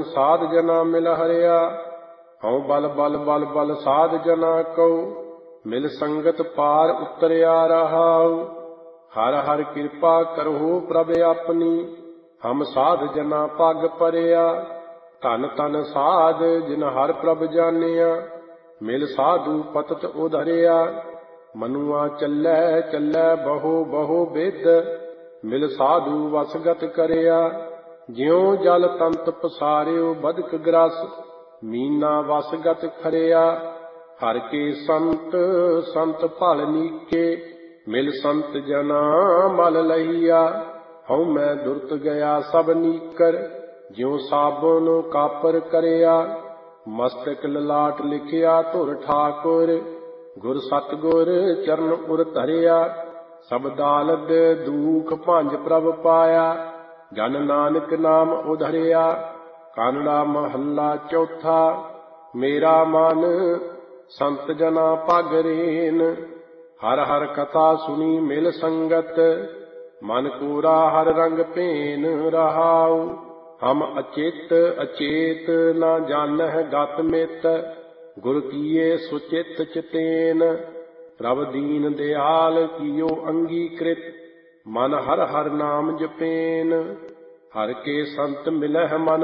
ਸਾਧ ਜਨਾ ਮਿਲ ਹਰਿਆ। ਹਉ ਬਲ ਬਲ ਬਲ ਬਲ ਸਾਧ ਜਨਾ ਕਉ, ਮਿਲ ਸੰਗਤ ਪਾਰ ਉਤਰਿਆ ਰਹਾਉ। ਹਰ ਹਰ ਕਿਰਪਾ ਕਰਹੁ ਪ੍ਰਭ ਆਪਣੀ, ਹਮ ਸਾਧ ਜਨਾ ਪਗ ਪਰਿਆ। ਧਨ ਧਨ ਸਾਧ ਜਿਨ ਹਰ ਪ੍ਰਭ ਜਾਣਿਆ, ਮਿਲ ਸਾਧੂ ਪਤਤ ਉਧਰਿਆ। ਮਨੁਆ ਚੱਲੈ ਚੱਲੈ ਬਹੁ ਬਹੁ ਬਿਧ, ਮਿਲ ਸਾਧੂ ਵਸਗਤ ਕਰਿਆ। ਜਿਉ ਜਲ ਤੰਤ ਪਸਾਰਿਓ ਬਦਕ ਗ੍ਰਸ, ਮੀਨਾ ਵਸਗਤ ਖਰਿਆ। ਹਰ ਕੇ ਸੰਤ ਸੰਤ ਭਲ ਨੀਕੇ, ਮਿਲ ਸੰਤ ਜਨਾ ਮਲ ਲਹੀਆ। ਹਉ ਮੈਂ ਦੁਰਤ ਗਿਆ ਸਭ ਨੀਕਰ, ਜਿਉ ਸਾਬੁਨ ਕਾਪਰ ਕਰਿਆ। ਮਸਤਕ ਲਲਾਟ ਲਿਖਿਆ ਧੁਰ ਠਾਕੁਰ, ਗੁਰ ਸਤਿਗੁਰ ਚਰਨ ਉਰ ਧਰਿਆ। ਸਭ ਦਾਲਦ ਦੂਖ ਭੰਜ ਪ੍ਰਭ ਪਾਇਆ, ਜਨ ਨਾਨਕ ਨਾਮ ਉਧਰਿਆ। ਕਾਨੜਾ ਮਹੱਲਾ ਚੌਥਾ। ਮੇਰਾ ਮਨ ਸੰਤ ਜਨਾ ਪਗ ਰੇਨ, ਹਰ ਹਰ ਕਥਾ ਸੁਣੀ ਮਿਲ ਸੰਗਤ। ਮਨ ਕੋਰਾ ਹਰ ਰੰਗ ਭੇਨ ਰਹਾਉ, ਹਮ ਅਚੇਤ ਅਚੇਤ ਨਾ ਜਾਣਹਿ ਗਤ ਮਿਤ। ਗੁਰ ਕੀਏ ਸੁਚਿਤ ਚਿਤੇਨ, ਪ੍ਰਭ ਦੀਨ ਦਿਆਲ ਕੀਓ ਅੰਗੀਕ੍ਰਿਤ। ਮਨ ਹਰ ਹਰ ਨਾਮ ਜਪੇਨ, ਹਰ ਕੇ ਸੰਤ ਮਿਲਹਿ ਮਨ